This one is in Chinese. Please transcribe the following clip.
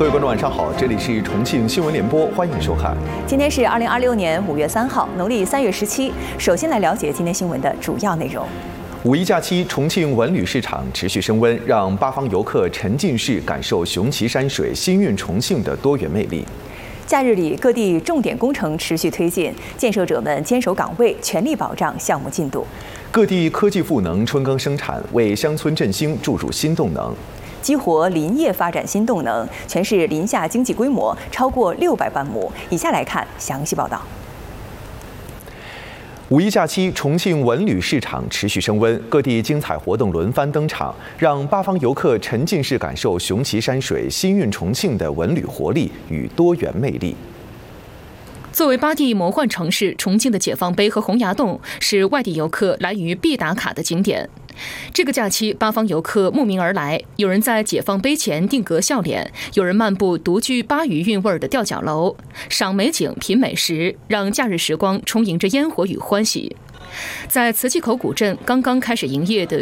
各位观众晚上好，这里是重庆新闻联播，欢迎收看。 今天是2026年5月3号，农历3月17。首先来了解今天新闻的主要内容。 五一假期，重庆文旅市场持续升温，让八方游客沉浸式感受雄奇山水、新韵重庆的多元魅力。 假日里，各地重点工程持续推进，建设者们坚守岗位，全力保障项目进度。 各地科技赋能春耕生产，为乡村振兴注入新动能。 激活林业发展新动能，全市林下经济规模超过600万亩。以下来看详细报道。 五一假期，重庆文旅市场持续升温，各地精彩活动轮番登场，让八方游客沉浸式感受雄奇山水、新韵重庆的文旅活力与多元魅力。 作为8地魔幻城市，重庆的解放碑和洪崖洞是外地游客来渝必打卡的景点。这个假期，八方游客慕名而来，有人在解放碑前定格笑脸，有人漫步独具巴渝韵味的吊脚楼，赏美景、品美食，让假日时光充盈着烟火与欢喜。在磁器口古镇刚刚开始营业的